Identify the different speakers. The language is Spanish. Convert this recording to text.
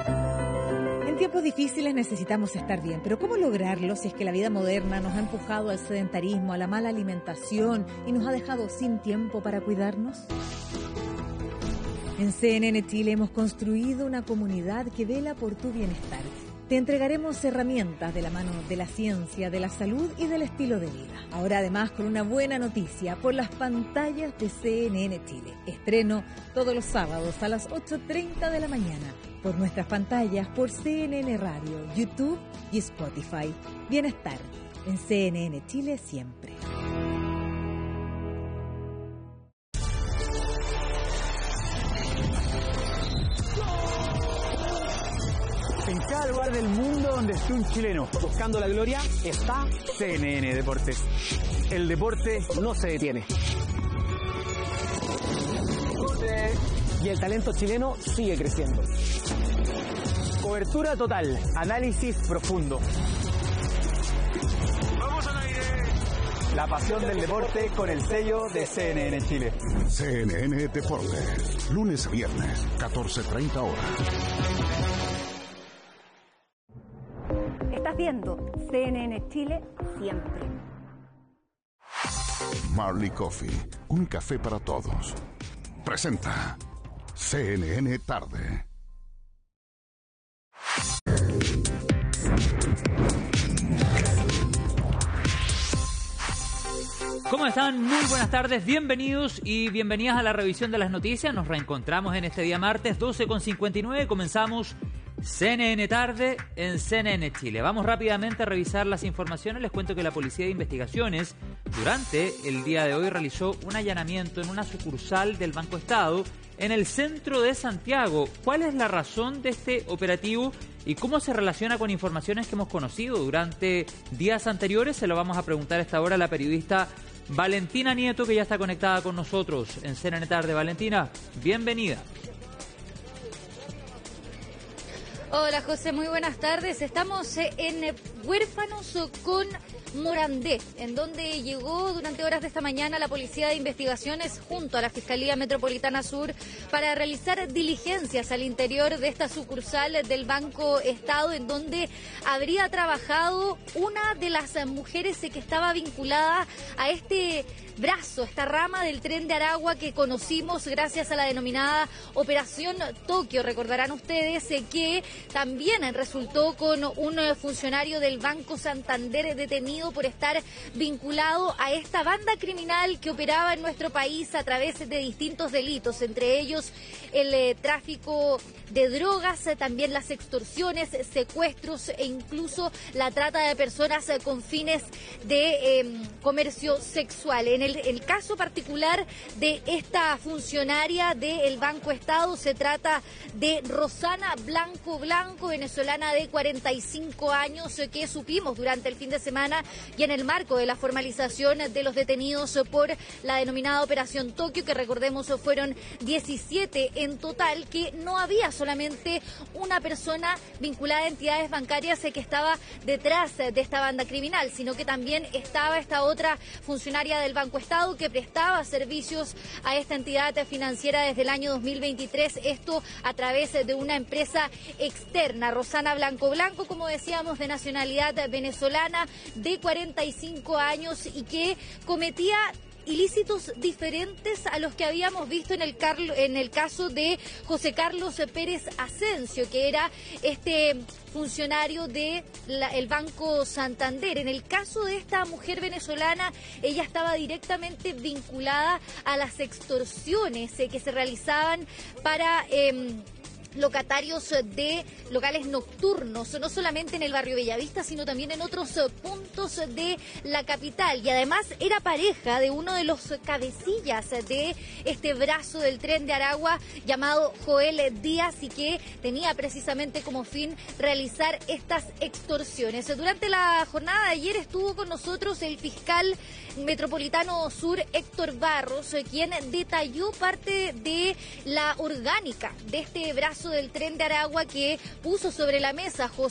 Speaker 1: En tiempos difíciles necesitamos estar bien, pero ¿cómo lograrlo si es que la vida moderna nos ha empujado al sedentarismo, a la mala alimentación y nos ha dejado sin tiempo para cuidarnos? En CNN Chile hemos construido una comunidad que vela por tu bienestar. Te entregaremos herramientas de la mano de la ciencia, de la salud y del estilo de vida. Ahora además con una buena noticia por las pantallas de CNN Chile. Estreno todos los sábados a las 8:30 de la mañana por nuestras pantallas, por CNN Radio, YouTube y Spotify. Bienestar en CNN Chile siempre.
Speaker 2: En cada lugar del mundo donde esté un chileno buscando la gloria está CNN Deportes. El deporte no se detiene. Y el talento chileno sigue creciendo. Cobertura total, análisis profundo. ¡Vamos al aire! La pasión del deporte con el sello de CNN Chile.
Speaker 3: CNN Deportes, lunes a viernes, 14:30 horas.
Speaker 4: Estás viendo CNN Chile siempre.
Speaker 3: Marley Coffee, un café para todos. Presenta CNN Tarde.
Speaker 5: ¿Cómo están? Muy buenas tardes, bienvenidos y bienvenidas a la revisión de las noticias. Nos reencontramos en este día martes, 12:59. Comenzamos CNN Tarde en CNN Chile. Vamos rápidamente a revisar las informaciones. Les cuento que la Policía de Investigaciones durante el día de hoy realizó un allanamiento en una sucursal del Banco Estado en el centro de Santiago. ¿Cuál es la razón de este operativo y cómo se relaciona con informaciones que hemos conocido durante días anteriores? Se lo vamos a preguntar a esta hora a la periodista Valentina Nieto, que ya está conectada con nosotros en CNN Tarde. Valentina, bienvenida.
Speaker 6: Hola José, muy buenas tardes. Estamos en Huérfanos con Morandé, en donde llegó durante horas de esta mañana la Policía de Investigaciones junto a la Fiscalía Metropolitana Sur para realizar diligencias al interior de esta sucursal del Banco Estado, en donde habría trabajado una de las mujeres que estaba vinculada a este brazo, esta rama del Tren de Aragua que conocimos gracias a la denominada Operación Tokio. Recordarán ustedes que también resultó con un funcionario del Banco Santander detenido por estar vinculado a esta banda criminal que operaba en nuestro país a través de distintos delitos, entre ellos el tráfico de drogas, también las extorsiones, secuestros e incluso la trata de personas con fines de comercio sexual. En el caso particular de esta funcionaria del Banco Estado, se trata de Rosana Blanco, venezolana de 45 años, que supimos durante el fin de semana y en el marco de la formalización de los detenidos por la denominada Operación Tokio, que recordemos fueron 17 en total, que no había solamente una persona vinculada a entidades bancarias que estaba detrás de esta banda criminal, sino que también estaba esta otra funcionaria del Banco Estado que prestaba servicios a esta entidad financiera desde el año 2023, esto a través de una empresa externa. Rosana Blanco, como decíamos, de nacionalidad venezolana, de 45 años y que cometía ilícitos diferentes a los que habíamos visto en el caso de José Carlos Pérez Asensio, que era este funcionario del Banco Santander. En el caso de esta mujer venezolana, ella estaba directamente vinculada a las extorsiones que se realizaban para locatarios de locales nocturnos, no solamente en el barrio Bellavista, sino también en otros puntos de la capital. Y además era pareja de uno de los cabecillas de este brazo del Tren de Aragua llamado Joel Díaz, y que tenía precisamente como fin realizar estas extorsiones. Durante la jornada de ayer estuvo con nosotros el fiscal metropolitano sur, Héctor Barros, quien detalló parte de la orgánica de este brazo del Tren de Aragua que puso sobre la mesa José